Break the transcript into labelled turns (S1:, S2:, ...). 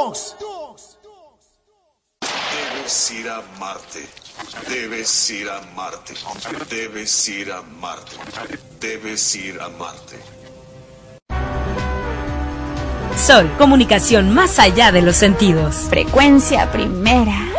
S1: Debes ir a Marte. Debes ir a Marte. Debes ir a Marte. Debes ir a Marte.
S2: Sol, comunicación más allá de los sentidos.
S3: Frecuencia primera.